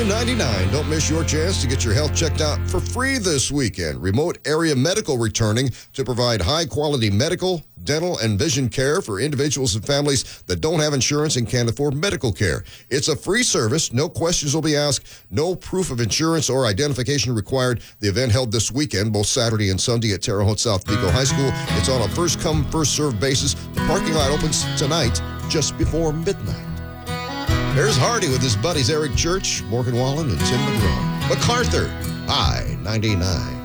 $2.99. Don't miss your chance to get your health checked out for free this weekend. Remote Area Medical returning to provide high-quality medical, dental, and vision care for individuals and families that don't have insurance and can't afford medical care. It's a free service. No questions will be asked. No proof of insurance or identification required. The event held this weekend, both Saturday and Sunday at Terre Haute South Vigo High School. It's on a first-come, first-served basis. The parking lot opens tonight just before midnight. There's Hardy with his buddies Eric Church, Morgan Wallen, and Tim McGraw. MacArthur, I-99.